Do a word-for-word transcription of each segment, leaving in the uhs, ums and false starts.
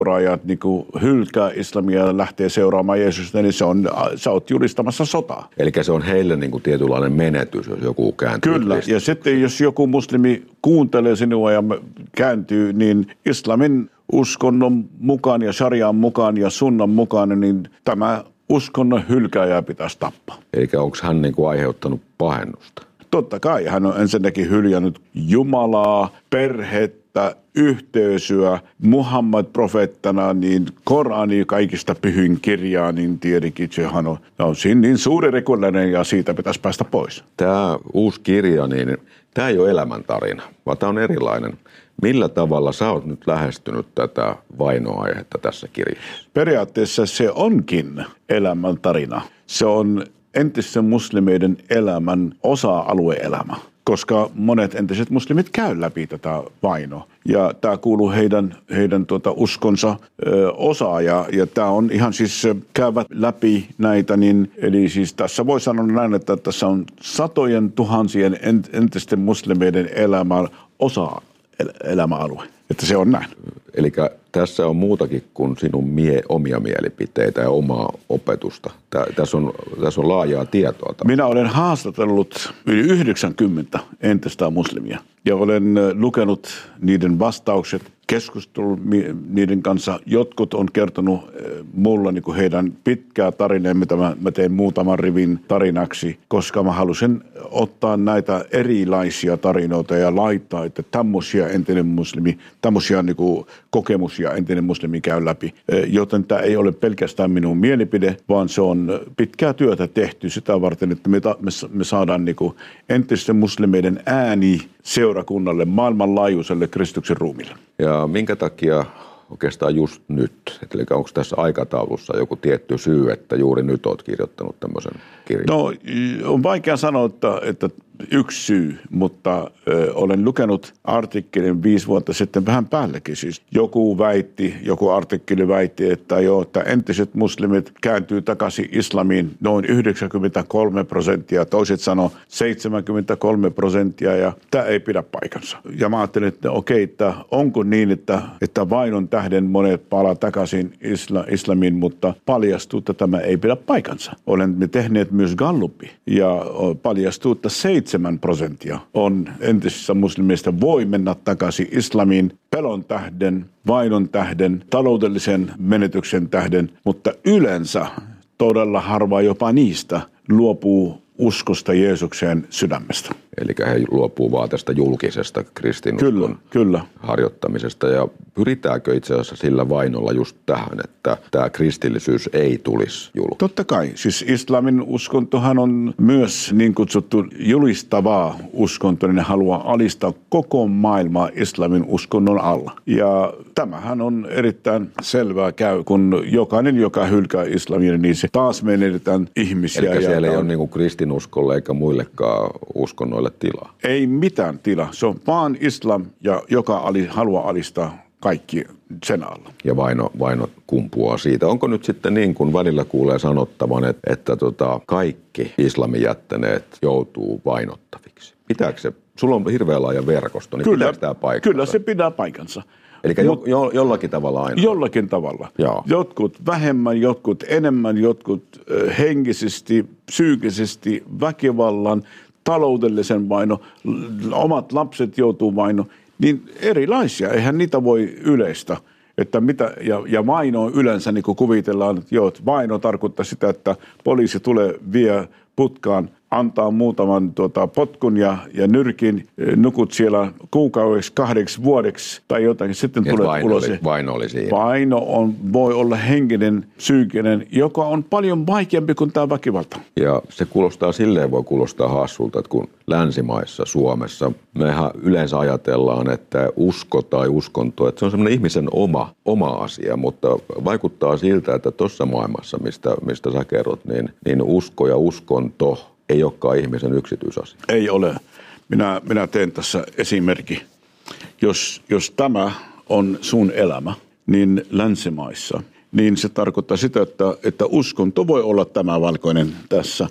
seuraajat niin hylkää islamia ja lähtee seuraamaan Jeesusta, niin se on, sä oot julistamassa sotaa. Eli se on heille niin kuin tietynlainen menetys, jos joku kääntyy. Kyllä, ja sitten jos joku muslimi kuuntelee sinua ja kääntyy, niin islamin uskonnon mukaan ja sharian mukaan ja sunnan mukaan, niin tämä uskonnon hylkääjä pitäisi tappaa. Eli onko hän niin kuin aiheuttanut pahennusta? Totta kai hän on ensinnäkin hyljännyt Jumalaa, perhettä, yhteisöä, Muhammad profeettana, niin Korani kaikista pyhyin kirjaa, niin tietenkin sehän on, on siinä niin suuri rikollinen ja siitä pitäisi päästä pois. Tämä uusi kirja, niin tämä ei ole elämäntarina, vaan tämä on erilainen. Millä tavalla sä oot nyt lähestynyt tätä vainoaihetta tässä kirjassa? Periaatteessa se onkin elämäntarina. Se on entisten muslimeiden elämän osa-alueelämä, koska monet entiset muslimit käy läpi tätä vainoa. Ja tämä kuuluu heidän, heidän tuota uskonsa ö, osaa ja, ja tämä on ihan siis käyvät läpi näitä, niin, eli siis tässä voi sanoa näin, että tässä on satojen tuhansien entisten muslimeiden elämän osa elämäalue, että se on näin. Eli tässä on muutakin kuin sinun mie, omia mielipiteitä ja omaa opetusta. Tää, tässä, on, tässä on laajaa tietoa. Minä olen haastatellut yli yhdeksänkymmentä entistä muslimia ja olen lukenut niiden vastaukset, keskustellut niiden kanssa. Jotkut on kertonut mulla niin kuin heidän pitkää tarinaa, mitä mä, mä tein muutaman rivin tarinaksi, koska mä halusin ottaa näitä erilaisia tarinoita ja laittaa, että tämmöisiä entinen muslimi, tämmöisiä niin kuin kokemuksia entinen muslimi käy läpi. Joten tämä ei ole pelkästään minun mielipide, vaan se on pitkää työtä tehty sitä varten, että me, me saadaan niin kuin entisten muslimeiden ääni seurakunnalle, maailmanlaajuiselle Kristuksen ruumille. Ja minkä takia oikeastaan just nyt? Eli onko tässä aikataulussa joku tietty syy, että juuri nyt olet kirjoittanut tämmöisen kirjan? No on vaikea sanoa, että, että yksi syy, mutta ö, olen lukenut artikkelin viisi vuotta sitten vähän päällekin. Siis joku väitti, joku artikkeli väitti, että jo, että entiset muslimit kääntyy takaisin islamiin noin yhdeksänkymmentäkolme prosenttia, toiset sanoo seitsemänkymmentäkolme prosenttia ja tämä ei pidä paikansa. Ja mä ajattelin, että okei, että onko niin, että, että vainon tähden monet palaa takaisin isla, islamiin, mutta paljastuu, että tämä ei pidä paikansa. Olemme tehneet myös Gallupi ja paljastuu, että seitsemän prosenttia on entisissä muslimeista voi mennä takaisin islamiin pelon tähden, vainon tähden, taloudellisen menetyksen tähden, mutta yleensä todella harva jopa niistä luopuu uskosta Jeesukseen sydämestä. Eli he luopuu vaan tästä julkisesta kristinuskon kyllä, kyllä. harjoittamisesta. Ja pyritäänkö itse asiassa sillä vainolla just tähän, että tämä kristillisyys ei tulisi julki? Totta kai. Siis islamin uskontohan on myös niin kutsuttu julistavaa uskonto, niin ne haluaa alistaa koko maailmaa islamin uskonnon alla. Ja tämähän on erittäin selvää käy, kun jokainen, joka hylkää islamia, niin se taas menetetään ihmisiä. Eli siellä ja ei ole niin kuin kristinuskolle eikä muillekaan uskonnoille tilaa? Ei mitään tilaa. Se on vaan islam, ja joka ali, haluaa alistaa kaikki sen alla. Ja vaino, vaino kumpuaa siitä. Onko nyt sitten niin, kun välillä kuulee sanottavan, että, että tota, kaikki islamin jättäneet joutuu vainottaviksi? Pitääkö se? Sulla on hirveän laaja verkosto, niin kyllä, pitääkö tämä paikkansa? Kyllä se pitää paikkansa. Eli jo, jo, jollakin tavalla aina? Jollakin tavalla. Joo. Jotkut vähemmän, jotkut enemmän, jotkut henkisesti, psyykkisesti, väkivallan, taloudellisen vaino, omat lapset joutuu vaino, niin erilaisia. Eihän niitä voi yleistä. Että mitä, ja, ja vaino on yleensä, niin kuin kuvitellaan, että joo, vaino tarkoittaa sitä, että poliisi tulee vie putkaan, antaa muutaman tuota, potkun ja, ja nyrkin, nukut siellä kuukaudeksi, kahdeksi vuodeksi tai jotakin, sitten ja tulee vaino ulos. Oli, vaino oli siinä. Vaino on, voi olla henkinen, psyykkinen, joka on paljon vaikeampi kuin tämä väkivalta. Ja se kuulostaa silleen, voi kuulostaa hassulta, että kun länsimaissa, Suomessa, mehän yleensä ajatellaan, että usko tai uskonto, että se on semmoinen ihmisen oma, oma asia, mutta vaikuttaa siltä, että tuossa maailmassa, mistä, mistä sä kerrot, niin, niin usko ja uskonto ei olekaan ihmisen yksityisasia. Ei ole. Minä, minä teen tässä esimerkki. Jos, jos tämä on sun elämä, niin länsimaissa, niin se tarkoittaa sitä, että, että uskonto voi olla tämä valkoinen tässä.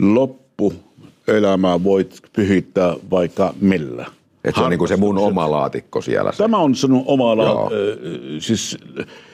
Loppuelämää voit pyhittää vaikka millä. Että se on niin kuin se mun oma laatikko siellä. Se. Tämä on sinun oma laatikko. Siis